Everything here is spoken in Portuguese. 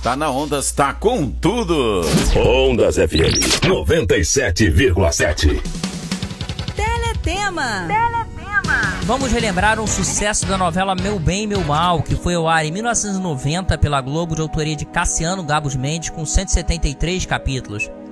Tá na Ondas, tá com tudo. Ondas FM 97,7. Teletema. Vamos relembrar um sucesso da novela Meu Bem, Meu Mal, que foi ao ar em 1990 pela Globo, de autoria de Cassiano Gabos Mendes, com 173 capítulos.